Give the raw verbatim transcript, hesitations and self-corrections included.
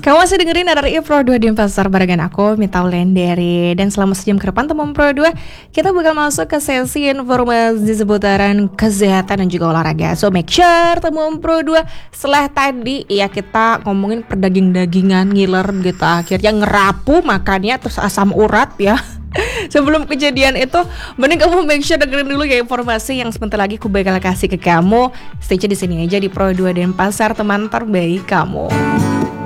Kamu masih dengerin R R I Pro dua Denpasar barengan aku, Mita Wulandari. Dan selama sejam ke depan teman Pro dua, kita bakal masuk ke sesi informasi seputaran kesehatan dan juga olahraga. So make sure teman Pro dua, setelah tadi ya kita ngomongin perdaging-dagingan ngiler gitu, akhirnya ngerapu makannya terus asam urat ya. Sebelum kejadian itu, mending kamu make sure dengerin dulu ya informasi yang sebentar lagi aku bakal kasih ke kamu. Stay tune di sini aja di Pro dua Denpasar, teman terbaik kamu.